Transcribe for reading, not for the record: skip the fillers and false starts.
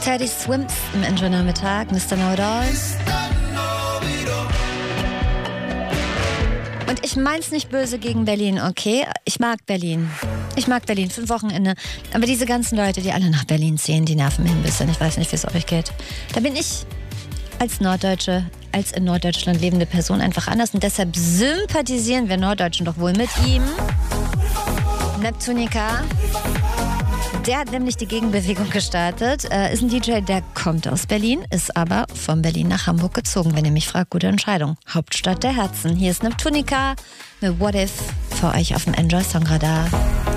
Teddy Swims im Intro-Nachmittag, Mr. Know-It-All. Und ich mein's nicht böse gegen Berlin, okay? Ich mag Berlin. Ich mag Berlin für ein Wochenende. Aber diese ganzen Leute, die alle nach Berlin ziehen, die nerven mich ein bisschen. Ich weiß nicht, wie es euch geht. Da bin ich als Norddeutsche, als in Norddeutschland lebende Person einfach anders. Und deshalb sympathisieren wir Norddeutschen doch wohl mit ihm. Neptunica. Der hat nämlich die Gegenbewegung gestartet. Ist ein DJ, der kommt aus Berlin, ist aber von Berlin nach Hamburg gezogen. Wenn ihr mich fragt, gute Entscheidung. Hauptstadt der Herzen. Hier ist Neptunica mit What If für euch auf dem Enjoy Song Radar.